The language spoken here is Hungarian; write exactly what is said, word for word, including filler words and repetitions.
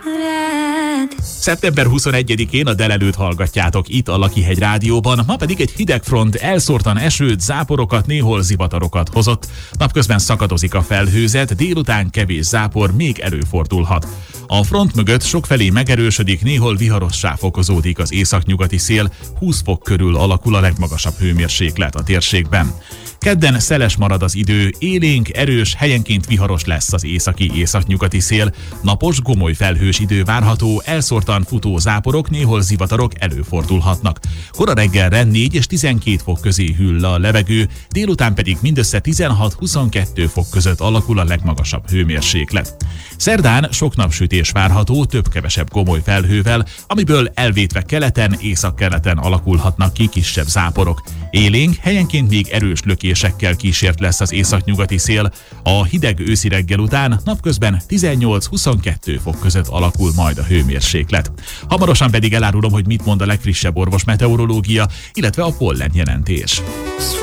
szeptember huszonegyedikén a délelőtt hallgatjátok itt a Lakihegy Rádióban, ma pedig egy hideg front elszórtan esőt, záporokat, néhol zivatarokat hozott. Napközben szakadozik a felhőzet, délután kevés zápor még előfordulhat. A front mögött sokfelé megerősödik, néhol viharossá fokozódik az északnyugati szél, húsz fok körül alakul a legmagasabb hőmérséklet a térségben. Kedden szeles marad az idő, élénk, erős, helyenként viharos lesz az északi északnyugati szél, napos, gomoly felhős idő várható, elszórtan futó záporok, néhol zivatarok előfordulhatnak. Kora reggelre négy és tizenkét fok közé hűl le a levegő, délután pedig mindössze tizenhat-huszonkettő fok között alakul a legmagasabb hőmérséklet. Szerdán sok napsütés várható, több-kevesebb gomoly felhővel, amiből elvétve keleten, északkeleten alakulhatnak ki kisebb záporok. Élénk, helyenként még erős lökésekkel kísért lesz az északnyugati szél. A hideg őszi reggel után napközben tizennyolc-huszonkettő fok között alakul majd a hőmérséklet. Hamarosan pedig elárulom, hogy mit mond a legfrissebb orvosmeteorológia, illetve a pollen jelentés.